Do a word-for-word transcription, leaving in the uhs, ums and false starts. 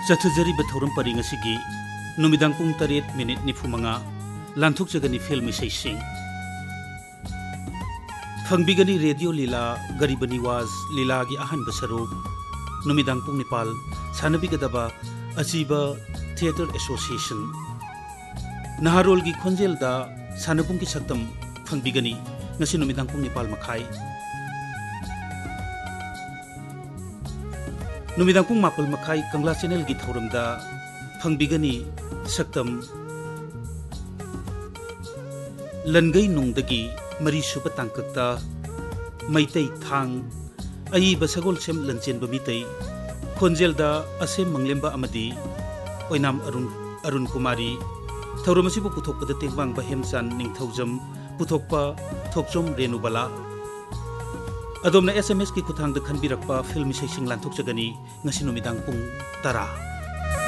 चथुजरीब थौरम purring असिगी नुमिदांग पुंग तरेट minute निफुमंगा लांथोकजगनी film इसैसिंग फंगबिगनी radio लीला गरीब निवाज लीला की अहनब सरूप नुमिदांग पुंग निपाल सानबिगदबा अजीबा थिएटर एसोसिएशन नहारोल की खोंजेलदा सानपुंग की सक्तम फंगबिगनी ngasi नुमिदांग पुंग निपाल मखाई नुमिदांग पुंग मापल मखाई कंगला चैनल की थौरमदा फंगबिगनी सक्तम लनगई नुंगदगी मरी सुब तांककता मैतै थांग अई बसगोल सेम लंचेन बमितै खोंजेलदा असेम मंगलेम्बा अमदी ओइनाम अरुण अरुण कुमारी थौरमसिबु पुथोकपद तेंबांग हेमचान निंगथौजम पुथोकपा थोकचोम रेणुबला अदोमना एसएमएस की खुथांग खनबिरकपा फिल्म इसैसिंग लांथोकजगनी ngasi नुमिदांग पुंग तरा।